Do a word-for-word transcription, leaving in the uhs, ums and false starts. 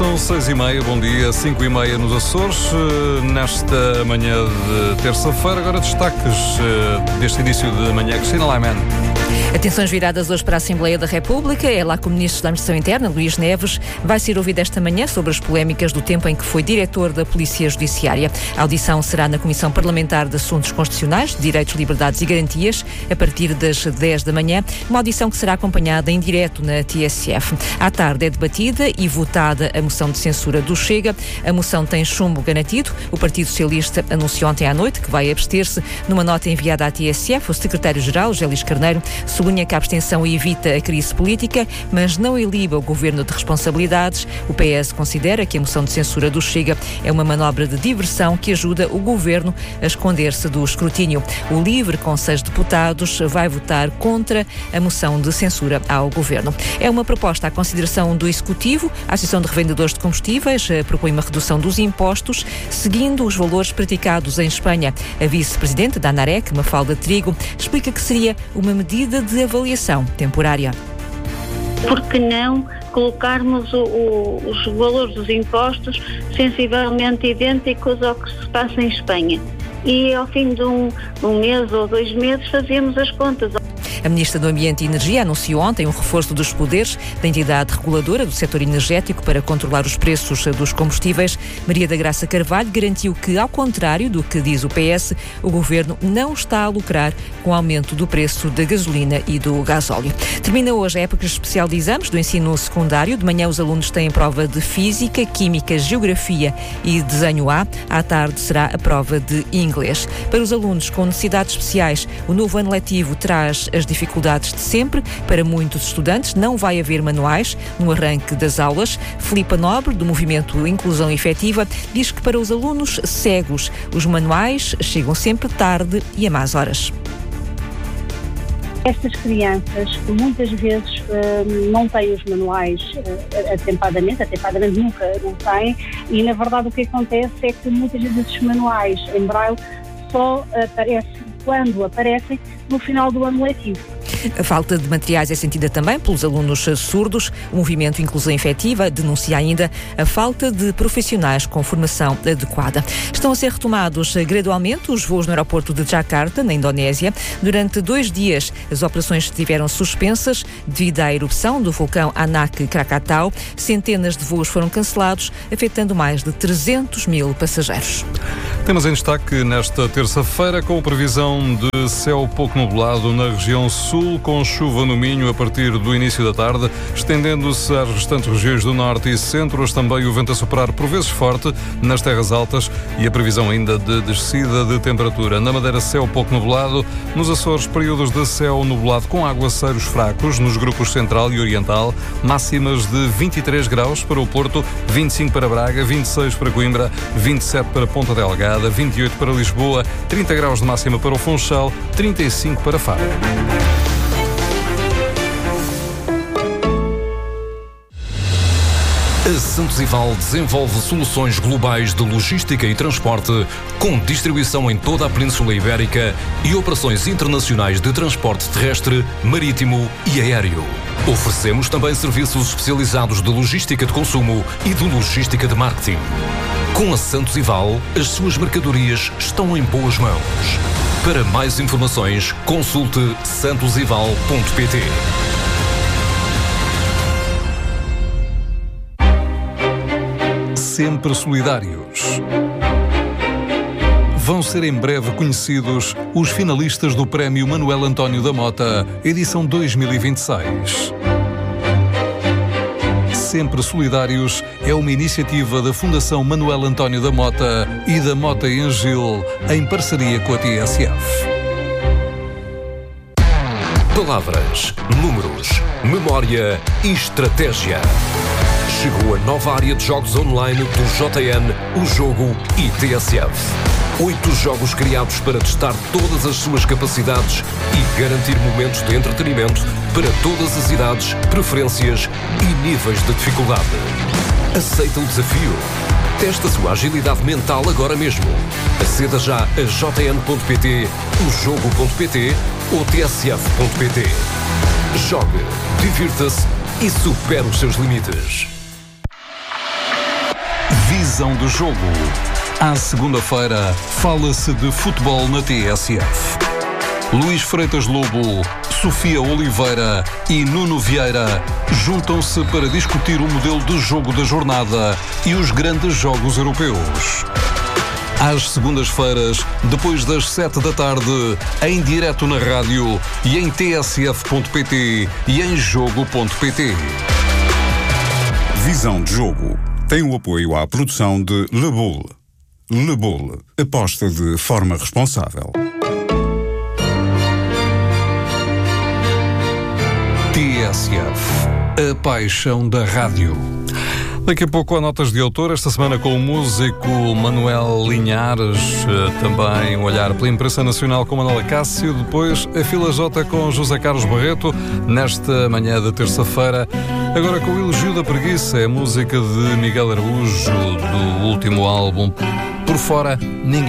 São seis e meia, bom dia, cinco e meia nos Açores, nesta manhã de terça-feira. Agora destaques deste início de manhã. Cristina Laiman. Atenções viradas hoje para a Assembleia da República. É lá que o Ministro da Administração Interna, Luís Neves, vai ser ouvido esta manhã sobre as polémicas do tempo em que foi diretor da Polícia Judiciária. A audição será na Comissão Parlamentar de Assuntos Constitucionais, de Direitos, Liberdades e Garantias, a partir das dez da manhã. Uma audição que será acompanhada em direto na T S F. À tarde é debatida e votada a moção de censura do Chega. A moção tem chumbo garantido. O Partido Socialista anunciou ontem à noite que vai abster-se. Numa nota enviada à T S F, o Secretário-Geral, José Luís Carneiro, sublinha que a abstenção evita a crise política, mas não iliba o governo de responsabilidades. O P S considera que a moção de censura do Chega é uma manobra de diversão que ajuda o governo a esconder-se do escrutínio. O LIVRE, com seis deputados, vai votar contra a moção de censura ao governo. É uma proposta à consideração do Executivo. A Associação de Revendedores de Combustíveis propõe uma redução dos impostos, seguindo os valores praticados em Espanha. A vice-presidente da ANAREC, Mafalda Trigo, explica que seria uma medida de avaliação temporária. Por que não colocarmos o, o, os valores dos impostos sensivelmente idênticos ao que se passa em Espanha? E ao fim de um, um mês ou dois meses fazemos as contas. A Ministra do Ambiente e Energia anunciou ontem um reforço dos poderes da entidade reguladora do setor energético para controlar os preços dos combustíveis. Maria da Graça Carvalho garantiu que, ao contrário do que diz o P S, o Governo não está a lucrar com o aumento do preço da gasolina e do gasóleo. Termina hoje a época especial de exames do ensino secundário. De manhã os alunos têm prova de Física, Química, Geografia e Desenho A. À tarde será a prova de Inglês. Para os alunos com necessidades especiais, o novo ano letivo traz as dificuldades de sempre. Para muitos estudantes não vai haver manuais no arranque das aulas. Filipa Nobre, do movimento Inclusão Efetiva, diz que para os alunos cegos os manuais chegam sempre tarde e a más horas. Estas crianças muitas vezes uh, não têm os manuais uh, atempadamente, atempadamente nunca não têm, e na verdade o que acontece é que muitas vezes esses manuais em braille só aparecem quando aparecem no final do ano letivo. A falta de materiais é sentida também pelos alunos surdos. O movimento Inclusão Efetiva denuncia ainda a falta de profissionais com formação adequada. Estão a ser retomados gradualmente os voos no aeroporto de Jakarta, na Indonésia. Durante dois dias, as operações estiveram suspensas devido à erupção do vulcão Anak Krakatau. Centenas de voos foram cancelados, afetando mais de trezentos mil passageiros. Temos em destaque nesta terça-feira com previsão de céu pouco nublado na região sul, com chuva no Minho a partir do início da tarde, estendendo-se às restantes regiões do norte e centro. Hoje também o vento a soprar por vezes forte nas terras altas e a previsão ainda de descida de temperatura. Na Madeira, céu pouco nublado. Nos Açores, períodos de céu nublado com aguaceiros fracos nos grupos central e oriental. Máximas de vinte e três graus para o Porto, vinte e cinco para Braga, vinte e seis para Coimbra, vinte e sete para Ponta Delgada, vinte e oito para Lisboa, trinta graus de máxima para o Funchal, trinta e cinco para Faro. A Santos Ival desenvolve soluções globais de logística e transporte, com distribuição em toda a Península Ibérica e operações internacionais de transporte terrestre, marítimo e aéreo. Oferecemos também serviços especializados de logística de consumo e de logística de marketing. Com a Santos Ival, as suas mercadorias estão em boas mãos. Para mais informações, consulte santos ival ponto pt. Sempre solidários. Vão ser em breve conhecidos os finalistas do Prémio Manuel António da Mota, edição dois mil e vinte e seis. Sempre Solidários é uma iniciativa da Fundação Manuel António da Mota e da Mota em Gil, em parceria com a T S F. Palavras, números, memória e estratégia. Chegou a nova área de jogos online do J N, o Jogo e T S F. Oito jogos criados para testar todas as suas capacidades e garantir momentos de entretenimento para todas as idades, preferências e níveis de dificuldade. Aceita o desafio? Teste a sua agilidade mental agora mesmo. Aceda já a j n ponto p t, o jogo ponto p t ou t s f ponto p t. Jogue, divirta-se e supere os seus limites. Visão de Jogo. À segunda-feira, fala-se de futebol na T S F. Luís Freitas Lobo, Sofia Oliveira e Nuno Vieira juntam-se para discutir o modelo de jogo da jornada e os grandes jogos europeus. Às segundas-feiras, depois das sete da tarde, em direto na rádio e em t s f ponto p t e em jogo ponto p t. Visão de Jogo tem o apoio à produção de Le Boule. Le Boule, aposta de forma responsável. T S F, a paixão da rádio. Daqui a pouco há notas de autor, esta semana com o músico Manuel Linhares, também um olhar pela imprensa nacional com Manuela Cássio, depois a Fila J com José Carlos Barreto, nesta manhã de terça-feira. Agora com o Elogio da Preguiça, é a música de Miguel Araújo, do último álbum Por Fora Ninguém